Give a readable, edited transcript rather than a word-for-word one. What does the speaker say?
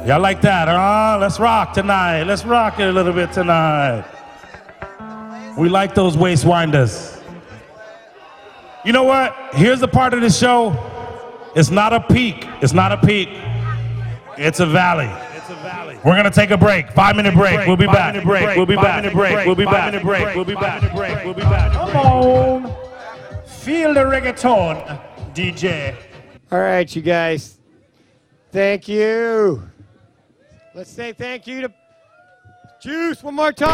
Y'all like that, huh? Let's rock tonight. Let's rock it a little bit tonight. We like those waist winders. You know what? Here's the part of the show. It's not a peak. It's not a peak. It's a valley. We're going to take a break. 5-minute break. We'll be back. We'll be back. We'll be back. We'll be back. Come on. Feel the reggaeton, DJ. All right, you guys. Thank you. Let's say thank you to Juice one more time.